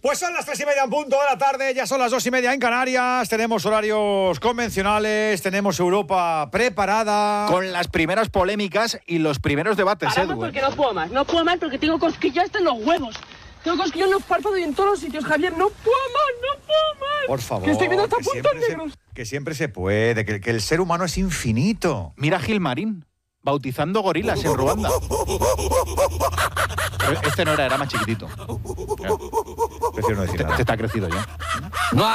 Pues son las 3:30 en punto de la tarde, ya son las 2:30 en Canarias, tenemos horarios convencionales, tenemos Europa preparada. Con las primeras polémicas y los primeros debates, Edu. Porque no puedo más porque tengo cosquillas en los huevos. Tengo cosquillas en los párpados y en todos los sitios, Javier, no puedo más. Por favor, que estoy viendo hasta puntos negros. Que siempre se puede, que el ser humano es infinito. Mira a Gilmarín, bautizando gorilas en Ruanda. Pero este no era más chiquitito. Prefiero no decir nada. Este está crecido ya.